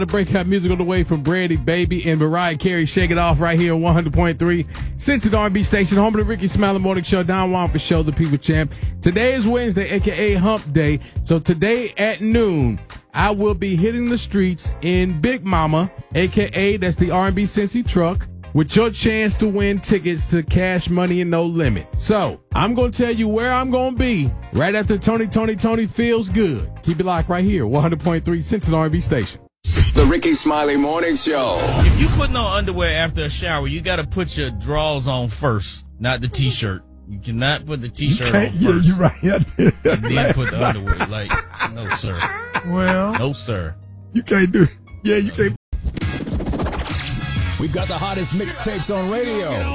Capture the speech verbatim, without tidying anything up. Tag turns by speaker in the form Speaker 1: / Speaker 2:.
Speaker 1: The breakout music on the way from Brandy Baby and Mariah Carey. Shake It Off right here on one hundred point three. Centered R and B station, home of the Ricky Smiley Morning Show. Don Juan for Show, the People Champ. Today is Wednesday, a k a. Hump Day. So today at noon, I will be hitting the streets in Big Mama, a k a that's the R and B Cincy truck, with your chance to win tickets to Cash Money and No Limit. So I'm going to tell you where I'm going to be right after Tony, Tony, Tony Feels Good. Keep it locked right here, one hundred point three Centered R and B station.
Speaker 2: The Ricky Smiley Morning Show.
Speaker 3: If you putting on underwear after a shower, you got to put your drawers on first, not the T-shirt. You cannot put the T-shirt on first.
Speaker 4: Yeah, you're right.
Speaker 3: And then put the underwear. Like, no, sir.
Speaker 4: Well,
Speaker 3: No, sir.
Speaker 4: you can't do it. Yeah, you can't.
Speaker 2: We've got the hottest mixtapes on radio.